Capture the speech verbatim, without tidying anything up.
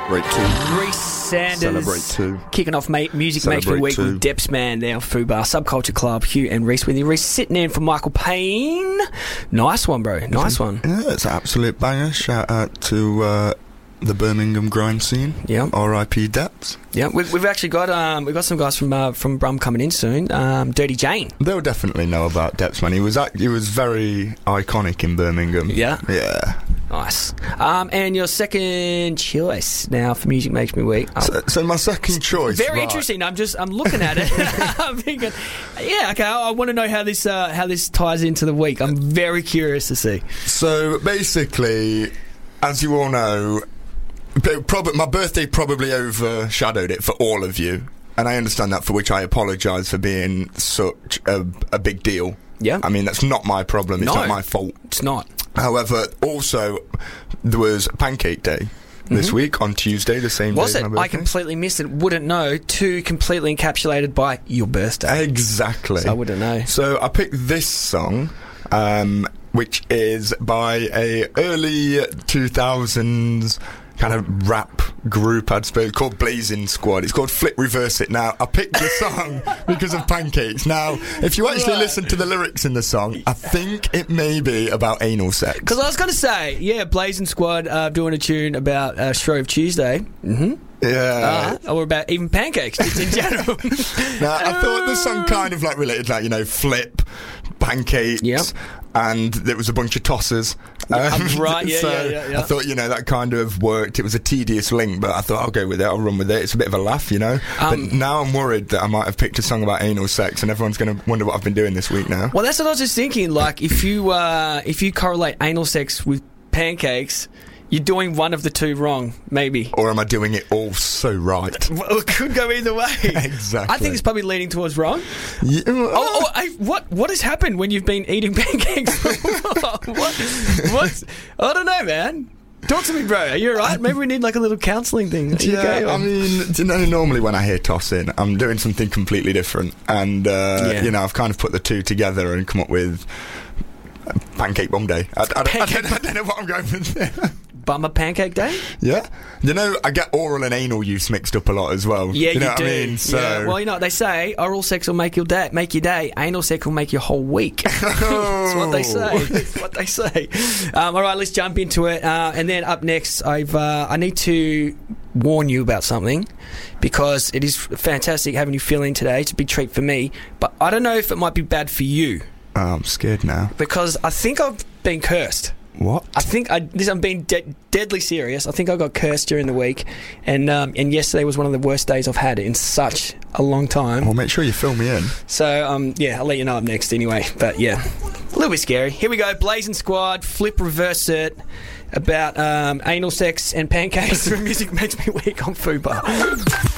Celebrate two. Reece Sanders. Celebrate two. Kicking off ma- Music Makes Me Celebrate Weak two. with Depths Man there on Fubar. Subculture Club. Hugh and Reece with you. Reece sitting in for Michael Payne. Nice one, bro. Nice one. Yeah, it's an absolute banger. Shout out to uh, the Birmingham grime scene. Yeah. R I P Depths. Yeah, we've, we've actually got um, we've got some guys from uh, from Brum coming in soon. Um, Dirty Jane. They'll definitely know about Depths, man. He was act- he was very iconic in Birmingham. Yeah. Yeah. Nice. Um, and your second choice now for Music Makes Me Weak. Oh, So, so my second choice. very right. interesting. I'm just I'm looking at it. I'm thinking, yeah, okay. I, I want to know how this uh, how this ties into the week. I'm very curious to see. So basically, as you all know, Prob- my birthday probably overshadowed it for all of you, and I understand that, for which I apologise for being such a, a big deal. Yeah. I mean, that's not my problem, it's No. not my fault. It's not. However, also, there was Pancake Day this Mm-hmm. week on Tuesday, the same Was day it? as my I birthday. completely missed it. Wouldn't know. Too completely encapsulated by your birthday. Exactly. So I wouldn't know. So I picked this song, um, which is by a early two thousands kind of rap group, I'd suppose, called Blazing Squad. It's called Flip Reverse It. Now, I picked the song because of pancakes. Now, if you actually Right. listen to the lyrics in the song, I think it may be about anal sex. Because I was going to say, yeah, Blazing Squad uh, doing a tune about uh, Shrove Tuesday. Mm-hmm. Yeah. Uh, or about even pancakes, just in general. Now, I thought the song kind of like related, like, you know, flip, pancakes, Yep. and there was a bunch of tossers. Um, right, yeah, so yeah, yeah, yeah. I thought, you know, that kind of worked. It was a tedious link, but I thought I'll go with it, I'll run with it. It's a bit of a laugh, you know. Um, but now I'm worried that I might have picked a song about anal sex, and everyone's going to wonder what I've been doing this week now. Well, that's what I was just thinking. Like, if you uh, if you correlate anal sex with pancakes, you're doing one of the two wrong, maybe. Or am I doing it all so right? Well, it could go either way. Exactly. I think it's probably leaning towards wrong. Yeah, Oh, oh I, what what has happened when you've been eating pancakes? what? What? I don't know, man. Talk to me, bro. Are you alright? Maybe we need like a little counselling thing. Are you Yeah, okay? I mean, do you know, normally when I hear tossing, I'm doing something completely different. And, uh, Yeah. you know, I've kind of put the two together and come up with Pancake Bum Day. I, I, I, Pancake- I, don't, I don't know what I'm going with. Bummer pancake day? Yeah. You know, I get oral and anal use mixed up a lot as well. Yeah, you, know what do. I mean? So, Yeah. Well, you know what they say: oral sex will make your day, make your day. Anal sex will make your whole week. That's what they say. That's what they say. Um, all right, let's jump into it. Uh, and then up next, I've uh, I need to warn you about something, because it is fantastic having you fill in today. It's a big treat for me, but I don't know if it might be bad for you, Oh, I'm scared now. because I think I've been cursed. What? I think I, this, I'm being de- deadly serious. I think I got cursed during the week, and um, and yesterday was one of the worst days I've had in such a long time. Well, make sure you fill me in. So um, yeah, I'll let you know up next anyway. But yeah, a little bit scary. Here we go, Blazing Squad, Flip Reverse It, about um, anal sex and pancakes. Music Makes Me Weak on Fubar.